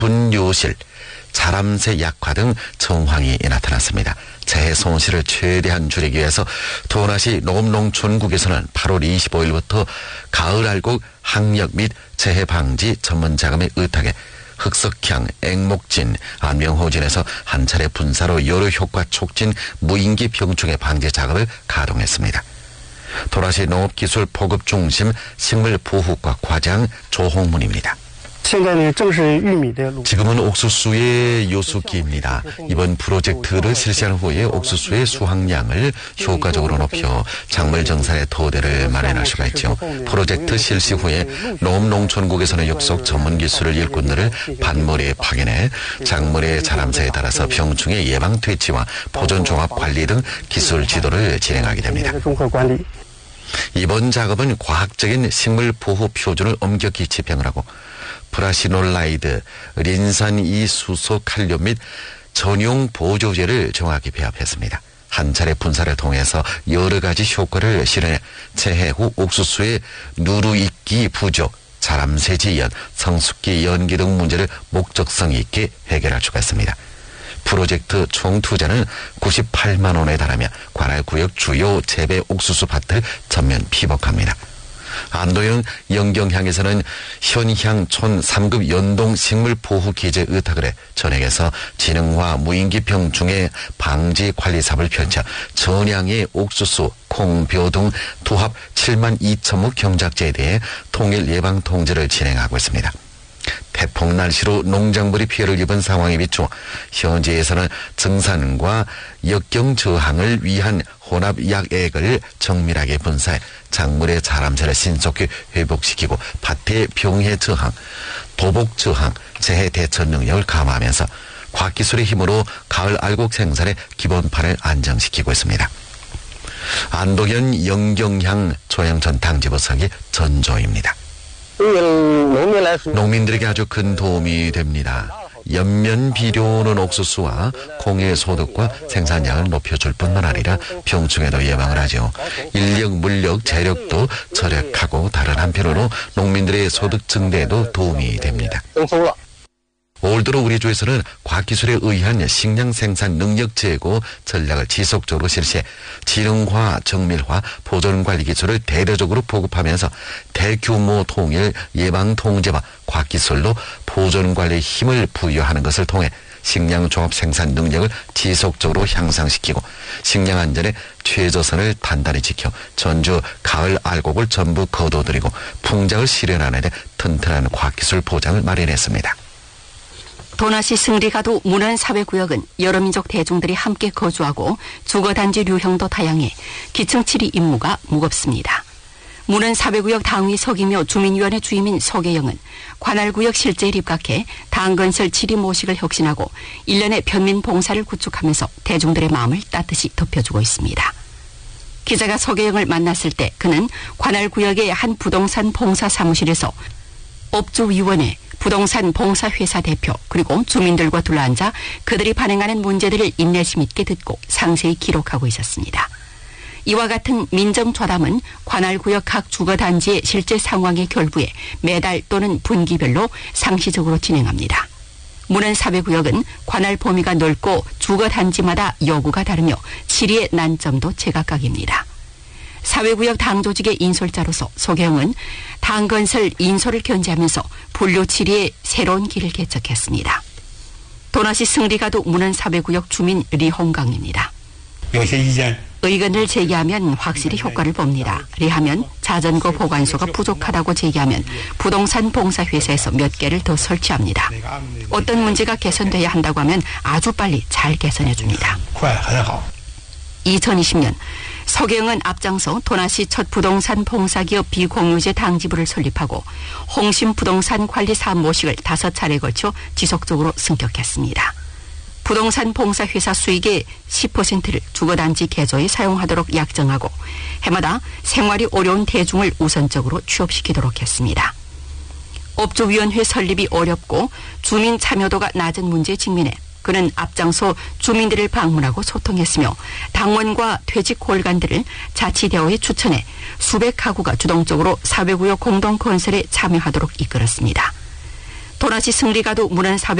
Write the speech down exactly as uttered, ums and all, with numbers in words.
분유실, 자람새 약화 등 정황이 나타났습니다. 재해 손실을 최대한 줄이기 위해서 도나시 농업농촌국에서는 팔월 이십오일부터 가을 알곡 항력 및 재해 방지 전문 자금의 의탁에 흑석향, 앵목진, 안명호진에서 한 차례 분사로 여러 효과 촉진 무인기 병충해 방지 작업을 가동했습니다. 도나시 농업기술 보급 중심 식물보호과 과장 조홍문입니다. 지금은 옥수수의 요수기입니다. 이번 프로젝트를 실시한 후에 옥수수의 수확량을 효과적으로 높여 작물 정산의 토대를 마련할 수가 있죠. 프로젝트 실시 후에 농업농촌국에서는 육속 전문기술을 일꾼들을 밭머리에 파견해 작물의 자람새에 따라서 병충해 예방 퇴치와 포존종합관리 등 기술 지도를 진행하게 됩니다. 이번 작업은 과학적인 식물보호 표준을 엄격히 집행을 하고 프라시놀라이드, 린산이수소 칼륨 및 전용 보조제를 정확히 배합했습니다. 한 차례 분사를 통해서 여러 가지 효과를 실현해 재해 후 옥수수의 누루익기 부족, 자람새 지연, 성숙기 연기 등 문제를 목적성 있게 해결할 수가 있습니다. 프로젝트 총 투자는 구십팔만 원에 달하며 관할구역 주요 재배 옥수수 밭을 전면 피복합니다. 안도영 영경향에서는 현향촌 삼 급 연동 식물보호기재 의탁을 해 전역에서 진흥화 무인기 병충해 방지 관리 사업을 펼쳐 전량의 옥수수, 콩, 벼 등 투합 칠만 이천 무 경작지에 대해 통일 예방 통제를 진행하고 있습니다. 태풍 날씨로 농작물이 피해를 입은 상황에 비추어 현지에서는 증산과 역경 저항을 위한 혼합약액을 정밀하게 분사해 작물의 자람새를 신속히 회복시키고 밭의 병해 저항, 도복 저항, 재해 대처 능력을 강화하면서 과학기술의 힘으로 가을 알곡 생산의 기본판을 안정시키고 있습니다. 안도현 영경향 조양천 당지부석의 전조입니다. 농민들에게 아주 큰 도움이 됩니다. 연면 비료는 옥수수와 콩의 소득과 생산량을 높여줄 뿐만 아니라 병충해도 예방을 하죠. 인력, 물력, 재력도 절약하고 다른 한편으로 농민들의 소득 증대에도 도움이 됩니다. 올 들어 우리 주에서는 과학기술에 의한 식량 생산 능력 제고 전략을 지속적으로 실시해 지능화, 정밀화, 보존관리 기술을 대대적으로 보급하면서 대규모 통일, 예방 통제와 과학기술로 보존관리에 힘을 부여하는 것을 통해 식량 종합 생산 능력을 지속적으로 향상시키고 식량 안전의 최저선을 단단히 지켜 전주 가을 알곡을 전부 거둬들이고 풍작을 실현하는 데 튼튼한 과학기술 보장을 마련했습니다. 도나시 승리가도 문안 사회구역은 여러 민족 대중들이 함께 거주하고 주거단지 류형도 다양해 기층 칠 이 임무가 무겁습니다. 문안 사회구역 당위 서기며 주민위원회 주임인 서계영은 관할구역 실제에 입각해 당건설 칠 이 모식을 혁신하고 일련의 편민 봉사를 구축하면서 대중들의 마음을 따뜻이 덮여주고 있습니다. 기자가 서계영을 만났을 때 그는 관할구역의 한 부동산 봉사 사무실에서 업주위원회, 부동산 봉사회사 대표 그리고 주민들과 둘러앉아 그들이 발행하는 문제들을 인내심 있게 듣고 상세히 기록하고 있었습니다. 이와 같은 민정좌담은 관할구역 각 주거단지의 실제 상황에 결부해 매달 또는 분기별로 상시적으로 진행합니다. 문안 사회구역은 관할 범위가 넓고 주거단지마다 요구가 다르며 질의의 난점도 제각각입니다. 사회구역 당조직의 인솔자로서 소계영은 당건설 인솔을 견제하면서 분류 질의의 새로운 길을 개척했습니다. 도나시 승리가도 문안 사회구역 주민 리홍강입니다. 의견을 제기하면 확실히 효과를 봅니다. 리하면 자전거 보관소가 부족하다고 제기하면 부동산 봉사회사에서 몇 개를 더 설치합니다. 어떤 문제가 개선돼야 한다고 하면 아주 빨리 잘 개선해 줍니다. 이천이십 년 서계영은 앞장서 도나시 첫 부동산 봉사기업 비공유제 당지부를 설립하고 홍심 부동산 관리 사업 모식을 다섯 차례에 걸쳐 지속적으로 승격했습니다. 부동산 봉사회사 수익의 십 퍼센트를 주거단지 개조에 사용하도록 약정하고 해마다 생활이 어려운 대중을 우선적으로 취업시키도록 했습니다. 업주위원회 설립이 어렵고 주민 참여도가 낮은 문제에 직면해 그는 앞장서 주민들을 방문하고 소통했으며 당원과 퇴직 홀간들을 자치대오에 추천해 수백 가구가 주동적으로 사회구역 공동건설에 참여하도록 이끌었습니다. 도나시 승리가도 문안